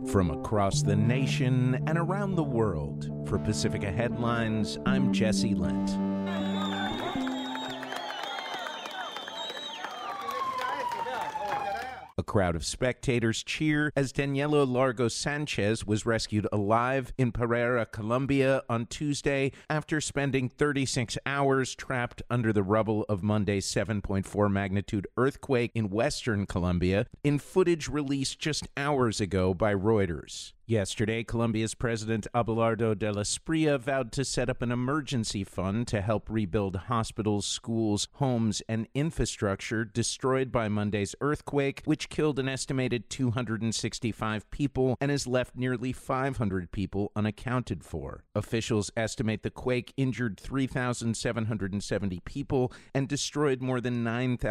From across the nation and around the world, for Pacifica Headlines, I'm Jesse Lent. A crowd of spectators cheer as Daniela Largo Sanchez was rescued alive in Pereira, Colombia on Tuesday after spending 36 hours trapped under the rubble of Monday's 7.4 magnitude earthquake in western Colombia, in footage released just hours ago by Reuters. Yesterday, Colombia's President Abelardo de la Espriella vowed to set up an emergency fund to help rebuild hospitals, schools, homes, and infrastructure destroyed by Monday's earthquake, which killed an estimated 265 people and has left nearly 500 people unaccounted for. Officials estimate the quake injured 3,770 people and destroyed more than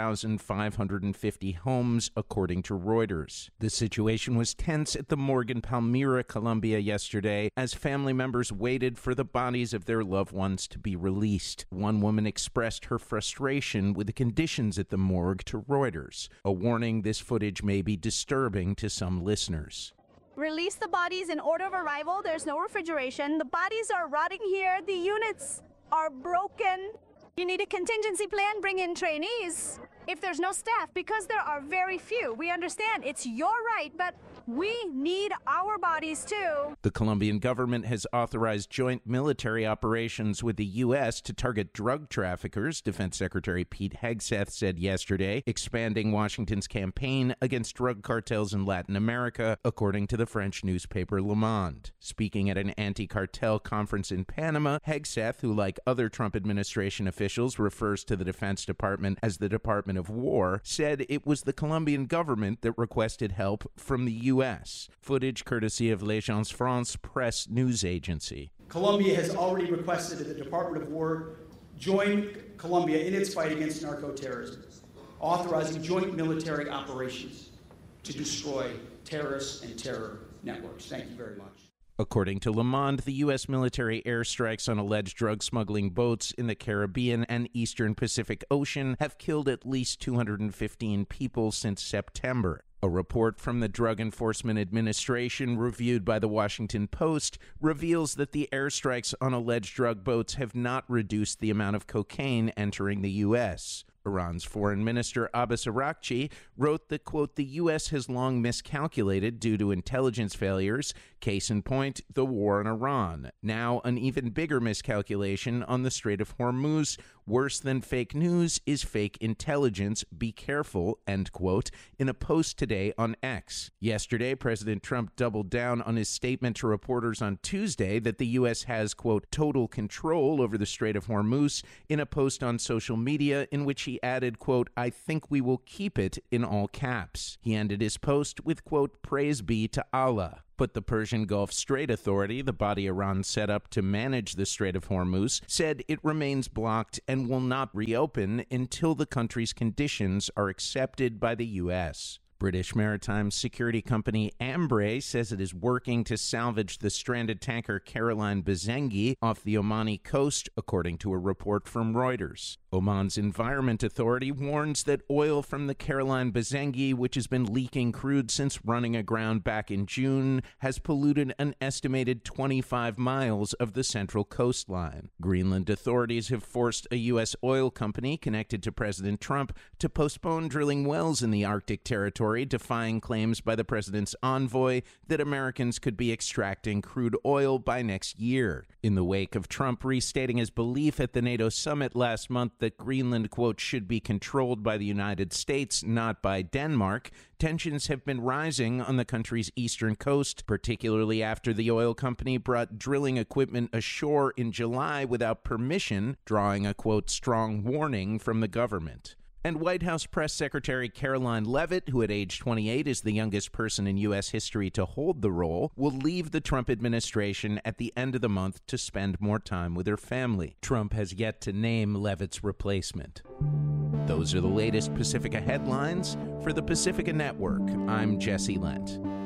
9,550 homes, according to Reuters. The situation was tense at the Morgan Palmyra, Colombia yesterday as family members waited for the bodies of their loved ones to be released. One woman expressed her frustration with the conditions at the morgue to Reuters. A warning: this footage may be disturbing to some listeners. Release the bodies in order of arrival. There's no refrigeration. The bodies are rotting here. The units are broken. You need a contingency plan. Bring in trainees. If there's no staff, because there are very few, we understand it's your right, but we need our bodies too. The Colombian government has authorized joint military operations with the U.S. to target drug traffickers, Defense Secretary Pete Hegseth said yesterday, expanding Washington's campaign against drug cartels in Latin America, according to the French newspaper Le Monde. Speaking at an anti-cartel conference in Panama, Hegseth, who like other Trump administration officials refers to the Defense Department as the Department of War, said it was the Colombian government that requested help from the U.S. Footage courtesy of L'Agence France press news agency. Colombia has already requested that the Department of War join Colombia in its fight against narco-terrorism, authorizing joint military operations to destroy terrorists and terror networks. Thank you very much. According to Le Monde, the U.S. military airstrikes on alleged drug smuggling boats in the Caribbean and Eastern Pacific Ocean have killed at least 215 people since September. A report from the Drug Enforcement Administration, reviewed by the Washington Post, reveals that the airstrikes on alleged drug boats have not reduced the amount of cocaine entering the U.S. Iran's Foreign Minister Abbas Araghchi wrote that, quote, the U.S. has long miscalculated due to intelligence failures, case in point, the war in Iran. Now, an even bigger miscalculation on the Strait of Hormuz. Worse than fake news is fake intelligence. Be careful, end quote, in a post today on X. Yesterday, President Trump doubled down on his statement to reporters on Tuesday that the U.S. has, quote, total control over the Strait of Hormuz in a post on social media in which he added, quote, I think we will keep it, in all caps. He ended his post with, quote, praise be to Allah. But the Persian Gulf Strait Authority, the body Iran set up to manage the Strait of Hormuz, said it remains blocked and will not reopen until the country's conditions are accepted by the U.S. British maritime security company Ambrey says it is working to salvage the stranded tanker Caroline Bazengi off the Omani coast, according to a report from Reuters. Oman's Environment Authority warns that oil from the Caroline Bazengi, which has been leaking crude since running aground back in June, has polluted an estimated 25 miles of the central coastline. Greenland authorities have forced a U.S. oil company connected to President Trump to postpone drilling wells in the Arctic territory, defying claims by the president's envoy that Americans could be extracting crude oil by next year. In the wake of Trump restating his belief at the NATO summit last month that Greenland, quote, should be controlled by the United States, not by Denmark, tensions have been rising on the country's eastern coast, particularly after the oil company brought drilling equipment ashore in July without permission, drawing a, quote, strong warning from the government. And White House Press Secretary Caroline Leavitt, who at age 28 is the youngest person in U.S. history to hold the role, will leave the Trump administration at the end of the month to spend more time with her family. Trump has yet to name Leavitt's replacement. Those are the latest Pacifica headlines. For the Pacifica Network, I'm Jesse Lent.